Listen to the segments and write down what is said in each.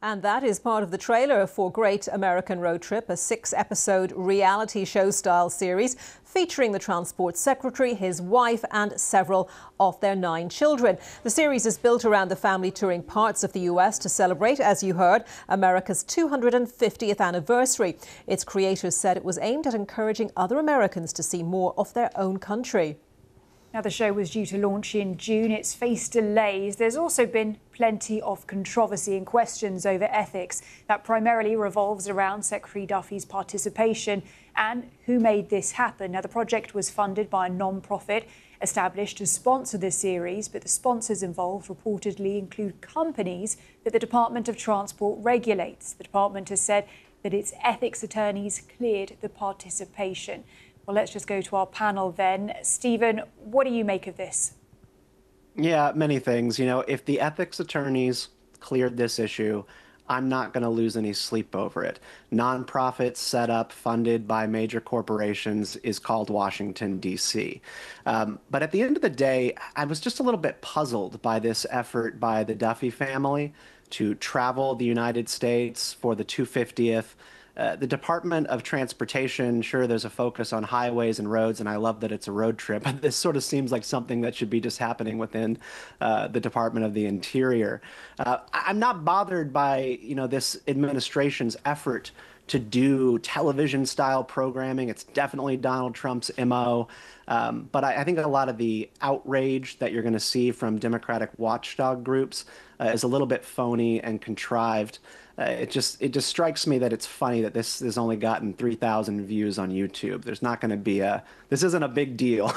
And that is part of the trailer for Great American Road Trip, a 6-episode reality show-style series featuring the Transport Secretary, his wife and several of their 9 children. The series is built around the family touring parts of the US to celebrate, as you heard, America's 250th anniversary. Its creators said it was aimed at encouraging other Americans to see more of their own country. Now, the show was due to launch in June. It's faced delays. There's also been plenty of controversy and questions over ethics. That primarily revolves around Secretary Duffy's participation and who made this happen. Now, the project was funded by a non-profit established to sponsor this series, but the sponsors involved reportedly include companies that the Department of Transport regulates. The department has said that its ethics attorneys cleared the participation. Well, let's just go to our panel then. Stephen, what do you make of this? Yeah, many things. You know, if the ethics attorneys cleared this issue, I'm not going to lose any sleep over it. Nonprofit set up, funded by major corporations, is called Washington, D.C. But at the end of the day, I was just a little bit puzzled by this effort by the Duffy family to travel the United States for the 250th. The Department of Transportation, sure, there's a focus on highways and roads, and I love that it's a road trip. But this sort of seems like something that should be just happening within the Department of the Interior. I'm not bothered by, this administration's effort to do television-style programming. It's definitely Donald Trump's MO. But I think a lot of the outrage that you're going to see from Democratic watchdog groups is a little bit phony and contrived. It just strikes me that it's funny that this has only gotten 3,000 views on YouTube. There's not going to be this isn't a big deal.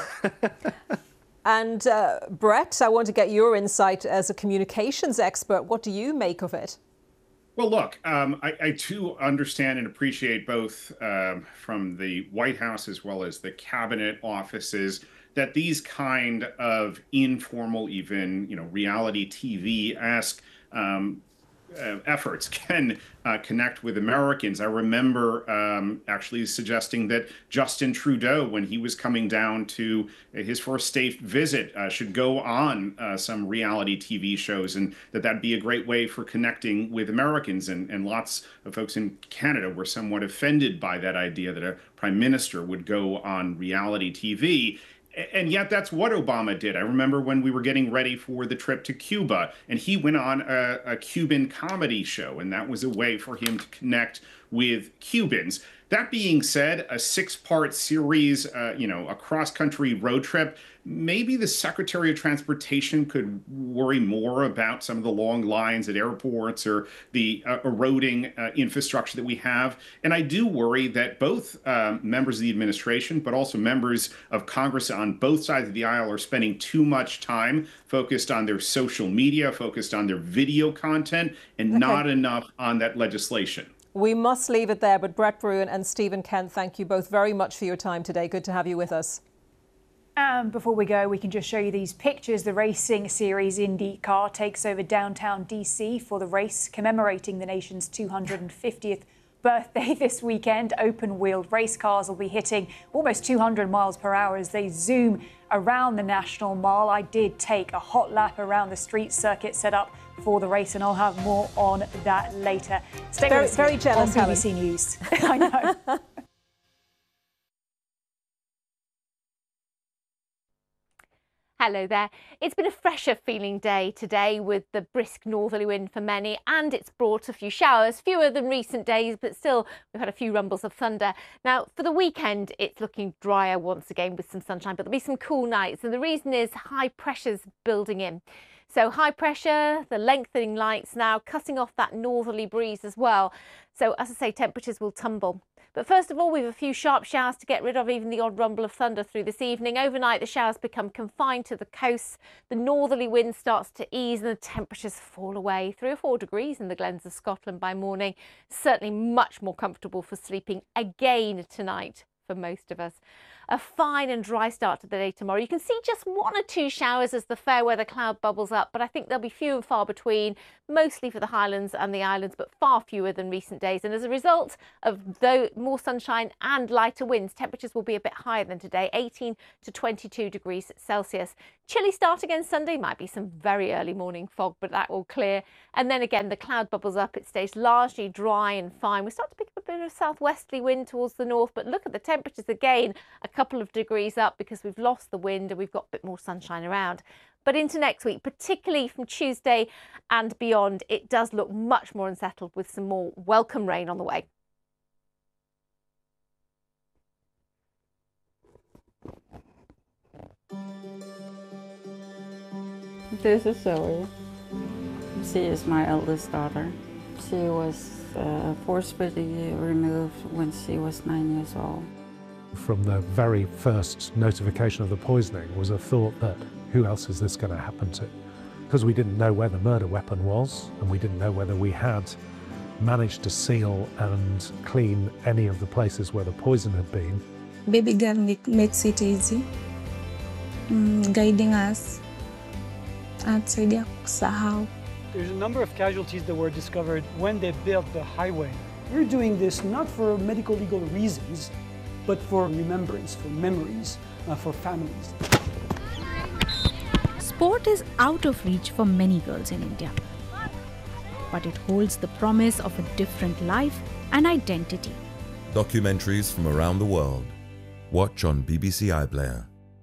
And Brett, I want to get your insight as a communications expert. What do you make of it? Well, look, I too understand and appreciate both from the White House as well as the cabinet offices that these kind of informal, even, reality TV-esque efforts can connect with Americans. I remember actually suggesting that Justin Trudeau, when he was coming down to his first state visit, should go on some reality TV shows, and that'd be a great way for connecting with Americans. And lots of folks in Canada were somewhat offended by that idea that a prime minister would go on reality TV. And yet that's what Obama did. I remember when we were getting ready for the trip to Cuba, and he went on a Cuban comedy show, and that was a way for him to connect with Cubans. That being said, a 6-part series, a cross-country road trip, maybe the Secretary of Transportation could worry more about some of the long lines at airports or the eroding infrastructure that we have. And I do worry that both members of the administration, but also members of Congress on both sides of the aisle are spending too much time focused on their social media, focused on their video content, and not enough on that legislation. We must leave it there, but Brett Bruen and Stephen Kent, thank you both very much for your time today. Good to have you with us. And before we go, we can just show you these pictures. The racing series IndyCar takes over downtown DC for the race, commemorating the nation's 250th birthday this weekend. Open-wheeled race cars will be hitting almost 200 miles per hour as they zoom around the National Mall. I did take a hot lap around the street circuit set up for the race, and I'll have more on that later. Stay with us very jealous on BBC News. I know. Hello there. It's been a fresher feeling day today with the brisk northerly wind for many, and it's brought a few showers, fewer than recent days, but still we've had a few rumbles of thunder. Now for the weekend it's looking drier once again with some sunshine, but there'll be some cool nights, and the reason is high pressure's building in. So high pressure, the lengthening lights now cutting off that northerly breeze as well. So as I say, temperatures will tumble. But first of all, we have a few sharp showers to get rid of, even the odd rumble of thunder through this evening. Overnight, the showers become confined to the coast. The northerly wind starts to ease and the temperatures fall away. 3 or 4 degrees in the glens of Scotland by morning. Certainly much more comfortable for sleeping again tonight for most of us. a fine and dry start to the day tomorrow. You can see just 1 or 2 showers as the fair weather cloud bubbles up, but I think there'll be few and far between, mostly for the Highlands and the islands, but far fewer than recent days. And as a result of more sunshine and lighter winds, temperatures will be a bit higher than today, 18 to 22 degrees Celsius. Chilly start again Sunday, might be some very early morning fog, but that will clear. And then again, the cloud bubbles up. It stays largely dry and fine. We start to pick up a bit of southwesterly wind towards the north, but look at the temperatures again, a couple of degrees up because we've lost the wind and we've got a bit more sunshine around. But into next week, particularly from Tuesday and beyond, it does look much more unsettled with some more welcome rain on the way. This is Zoe. She is my eldest daughter. She was forcibly removed when she was 9 years old. From the very first notification of the poisoning was a thought that who else is this going to happen to? Because we didn't know where the murder weapon was, and we didn't know whether we had managed to seal and clean any of the places where the poison had been. Baby girl makes it easy, guiding us. There's a number of casualties that were discovered when they built the highway. We're doing this not for medical legal reasons, but for remembrance, for memories, for families. Sport is out of reach for many girls in India, but it holds the promise of a different life and identity. Documentaries from around the world. Watch on BBC iPlayer.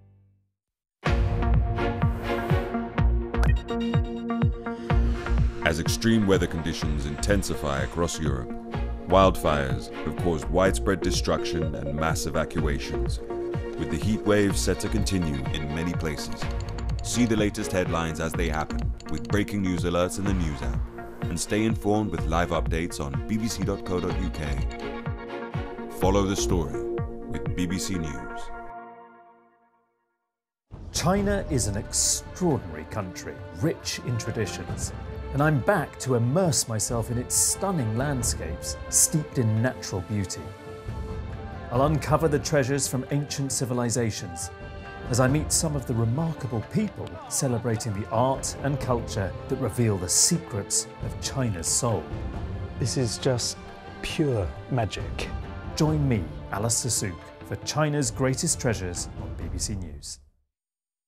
As extreme weather conditions intensify across Europe, wildfires have caused widespread destruction and mass evacuations, with the heat wave set to continue in many places. See the latest headlines as they happen, with breaking news alerts in the News app, and stay informed with live updates on bbc.co.uk. Follow the story with BBC News. China is an extraordinary country, rich in traditions. And I'm back to immerse myself in its stunning landscapes, steeped in natural beauty. I'll uncover the treasures from ancient civilizations as I meet some of the remarkable people celebrating the art and culture that reveal the secrets of China's soul. This is just pure magic. Join me, Alistair Sook, for China's Greatest Treasures on BBC News.